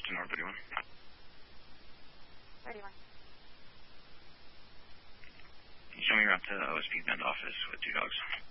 to North 31. 31. Can you show me around to the OSP Bend office with 2 dogs?